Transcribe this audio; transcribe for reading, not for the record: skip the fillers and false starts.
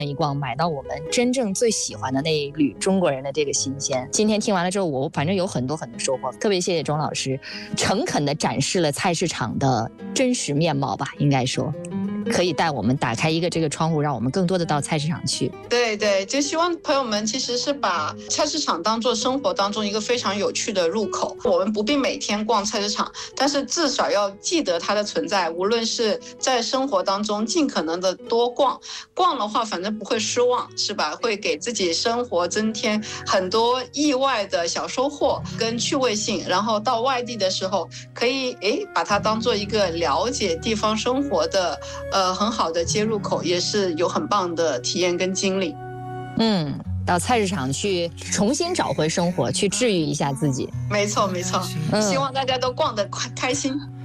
一逛，买到我们真正最喜欢的那一缕中国人的这个新鲜。今天听完了之后，我反正有很多收获，特别谢谢钟老师诚恳地展示了菜市场的真实面貌吧，应该说可以带我们打开一个这个窗户，让我们更多的到菜市场去。 对对，就希望朋友们其实是把菜市场当做生活当中一个非常有趣的入口。我们不必每天逛菜市场，但是至少要记得它的存在，无论是在生活当中尽可能的多逛的话，反正不会失望，是吧？会给自己生活增添很多意外的小收获跟趣味性，然后到外地的时候可以把它当做一个了解地方生活的很好的接入口，也是有很棒的体验跟经历。 到菜市场去重新找回生活，去治愈一下自己。 没错没错，希望大家都逛得开心。